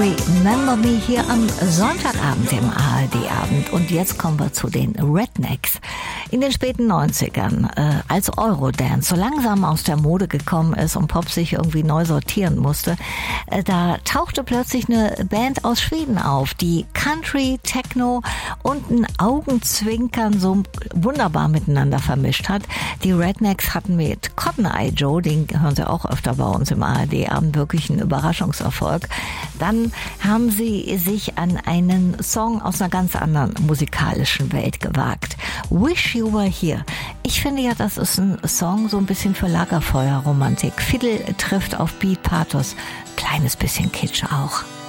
Remember Me hier am Sonntagabend im ARD-Abend. Und jetzt kommen wir zu den Rednecks. In den späten 90ern, als Eurodance so langsam aus der Mode gekommen ist und Pop sich irgendwie neu sortieren musste, da tauchte plötzlich eine Band aus Schweden auf, die Country, Techno und ein Augenzwinkern so wunderbar miteinander vermischt hat. Die Rednecks hatten mit Cotton Eye Joe, den hören Sie auch öfter bei uns im ARD-Abend, wirklich einen Überraschungserfolg. Dann haben sie sich an einen Song aus einer ganz anderen musikalischen Welt gewagt. Wish You Were Here. Ich finde ja, das ist ein Song so ein bisschen für Lagerfeuerromantik. Fiddle trifft auf Beat, Pathos, kleines bisschen Kitsch auch.